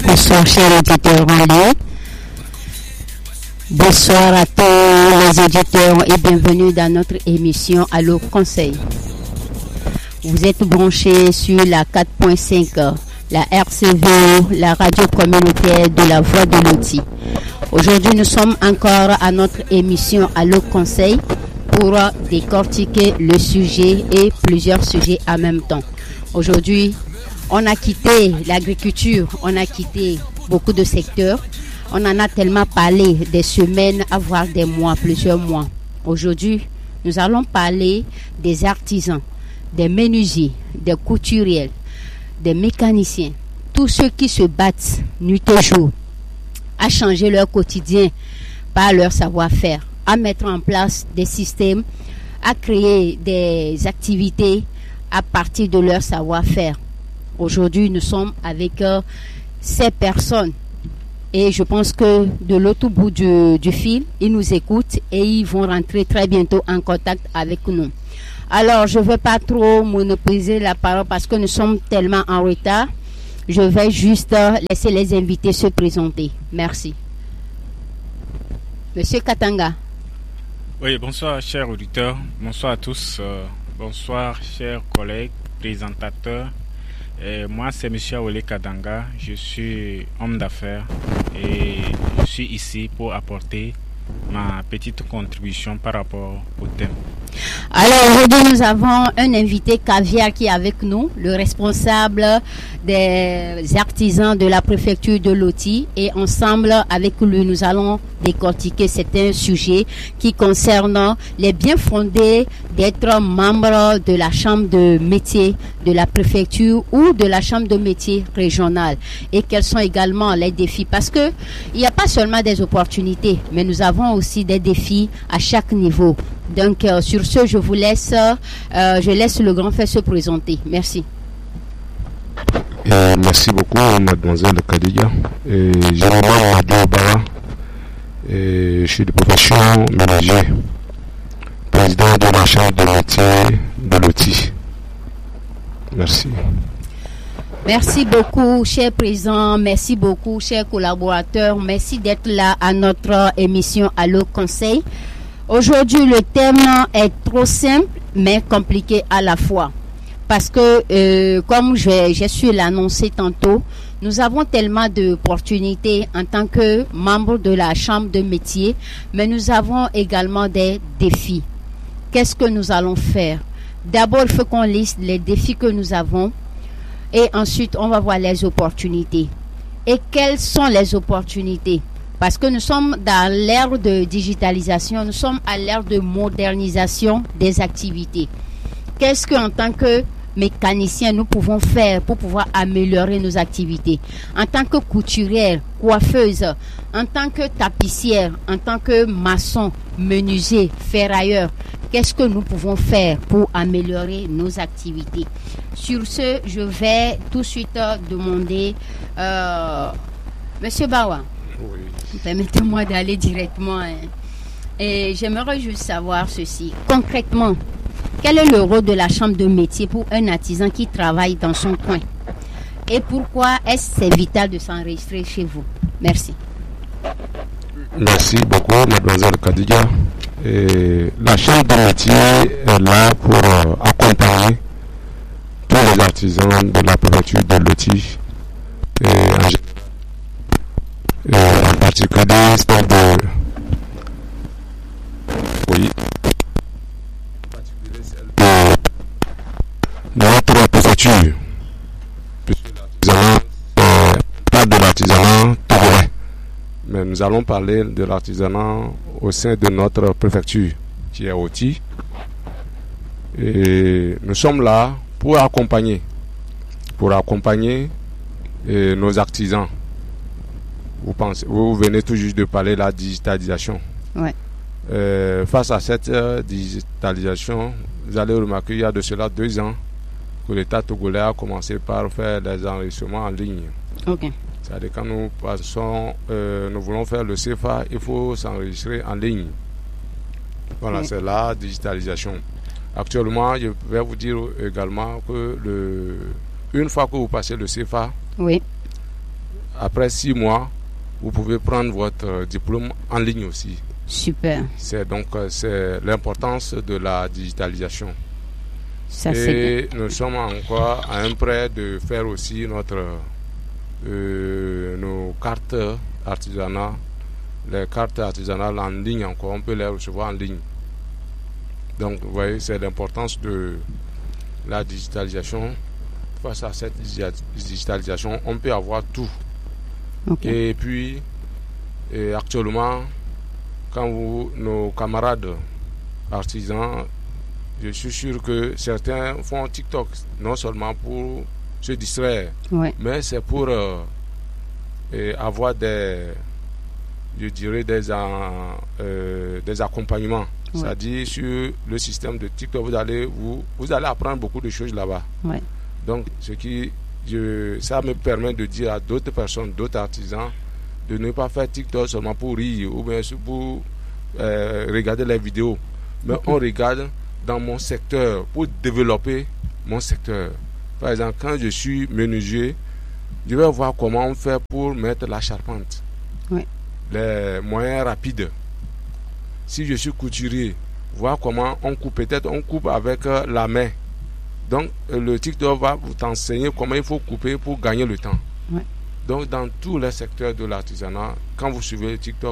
Bonsoir chers auditeurs en ligne. Bonsoir à tous les auditeurs et bienvenue dans notre émission Allo Conseil. Vous êtes branchés sur la 4.5, la RCV, la radio communautaire de la Voix de Loti. Aujourd'hui, nous sommes encore à notre émission Allo Conseil pour décortiquer le sujet et plusieurs sujets en même temps. Aujourd'hui, on a quitté l'agriculture, on a quitté beaucoup de secteurs. On en a tellement parlé des semaines, voire des mois, plusieurs mois. Aujourd'hui, nous allons parler des artisans, des menuisiers, des couturiers, des mécaniciens, tous ceux qui se battent nuit et jour à changer leur quotidien par leur savoir-faire, à mettre en place des systèmes, à créer des activités à partir de leur savoir-faire. Aujourd'hui, nous sommes avec ces personnes et je pense que de l'autre bout du fil, ils nous écoutent et ils vont rentrer très bientôt en contact avec nous. Alors, je ne vais pas trop monopoliser la parole parce que nous sommes tellement en retard. Je vais juste laisser les invités se présenter. Merci. Monsieur Katanga. Oui, bonsoir chers auditeurs, bonsoir à tous, bonsoir chers collègues, présentateurs. Moi c'est Monsieur Awele Katanga, je suis homme d'affaires et je suis ici pour apporter ma petite contribution par rapport au thème. Alors aujourd'hui nous avons un invité caviar qui est avec nous, le responsable des artisans de la préfecture de Loti, et ensemble avec lui nous allons décortiquer certains sujets qui concernent les biens fondés d'être membre de la chambre de métier de la préfecture ou de la chambre de métier régionale, et quels sont également les défis, parce que il n'y a pas seulement des opportunités mais nous avons aussi des défis à chaque niveau. Donc sur ce, je vous laisse, je laisse le grand frère se présenter. Merci. Merci beaucoup, mademoiselle Kadidia. Je m'appelle Madou Bara. Je suis de profession ménager, président de la chambre de métier de Loti. Merci. Merci beaucoup, cher président. Merci beaucoup, chers collaborateurs. Merci d'être là à notre émission Allo Conseil. Aujourd'hui, le thème est trop simple, mais compliqué à la fois. Parce que, comme j'ai su l'annoncer tantôt, nous avons tellement d'opportunités en tant que membres de la chambre de métier, mais nous avons également des défis. Qu'est-ce que nous allons faire? D'abord, il faut qu'on liste les défis que nous avons et ensuite, on va voir les opportunités. Et quelles sont les opportunités? Parce que nous sommes dans l'ère de digitalisation, nous sommes à l'ère de modernisation des activités. Qu'est-ce qu'en tant que mécaniciens nous pouvons faire pour pouvoir améliorer nos activités? En tant que couturière, coiffeuse, en tant que tapissière, en tant que maçon, menuisier, ferrailleur, qu'est-ce que nous pouvons faire pour améliorer nos activités? Sur ce, je vais tout de suite demander Monsieur Bawa. Oui. Permettez-moi d'aller directement. Et j'aimerais juste savoir ceci. Concrètement, quel est le rôle de la chambre de métier pour un artisan qui travaille dans son coin? Et pourquoi est-ce vital de s'enregistrer chez vous? Merci. Merci beaucoup, mademoiselle Kadidia. La chambre de métier est là pour accompagner tous les artisans de la préfecture de Loti. En particulier, c'est de notre préfecture. L'artisanat, pas de l'artisanat togolais, mais nous allons parler de l'artisanat au sein de notre préfecture, qui est Oti. Et nous sommes là pour accompagner nos artisans. Vous venez tout juste de parler de la digitalisation. Ouais. Face à cette digitalisation, vous allez remarquer qu'il y a de cela 2 ans que l'État togolais a commencé par faire des enregistrements en ligne. Ok. C'est-à-dire quand nous voulons faire le CFA, il faut s'enregistrer en ligne. Voilà, c'est la digitalisation. Actuellement, je vais vous dire également que une fois que vous passez le CFA, oui, après 6 mois, vous pouvez prendre votre diplôme en ligne aussi. Super. C'est l'importance de la digitalisation. Ça, et nous sommes encore à un près de faire aussi nos cartes artisanales. Les cartes artisanales en ligne encore, on peut les recevoir en ligne. Donc, vous voyez, c'est l'importance de la digitalisation. Face à cette digitalisation, on peut avoir tout. Okay. Et puis, actuellement, quand nos camarades artisans, je suis sûr que certains font TikTok, non seulement pour se distraire, mais c'est pour avoir des accompagnements. C'est-à-dire sur le système de TikTok, vous allez apprendre beaucoup de choses là-bas. Donc, ça me permet de dire à d'autres personnes, d'autres artisans, de ne pas faire TikTok seulement pour rire ou bien pour regarder les vidéos. Mais on regarde dans mon secteur pour développer mon secteur. Par exemple, quand je suis menuisier, je vais voir comment on fait pour mettre la charpente. Les moyens rapides. Si je suis couturier, voir comment on coupe. Peut-être on coupe avec la main. Donc, le TikTok va vous enseigner comment il faut couper pour gagner le temps. Donc, dans tous les secteurs de l'artisanat, quand vous suivez le TikTok,